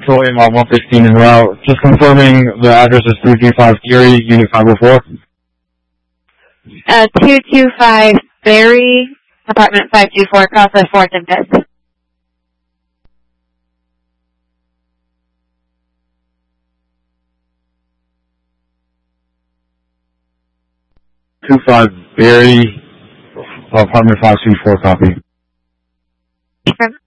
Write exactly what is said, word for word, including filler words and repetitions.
William on one fifteen en route. Just confirming the address is three two five Geary, Unit five oh four. Uh, two two five Berry, apartment five two four, across the fourth and fifth. two five Berry, apartment five two four, copy. Sure.